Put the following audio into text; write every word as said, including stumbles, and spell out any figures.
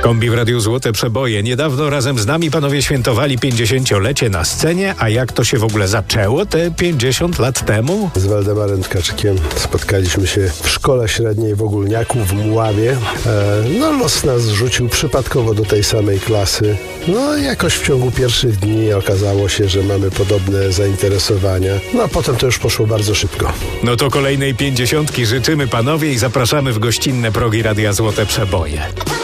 Kombi w Radiu Złote Przeboje. Niedawno razem z nami panowie świętowali pięćdziesięciolecie na scenie, a jak to się w ogóle zaczęło te pięćdziesiąt lat temu? Z Waldemarem Tkaczykiem spotkaliśmy się w szkole średniej w Ogólniaku w Mławie. E, no los nas rzucił przypadkowo do tej samej klasy. No jakoś w ciągu pierwszych dni okazało się, że mamy podobne zainteresowania. No a potem to już poszło bardzo szybko. No to kolejnej pięćdziesiątki życzymy panowie i zapraszamy w gościnne progi Radia Złote Przeboje.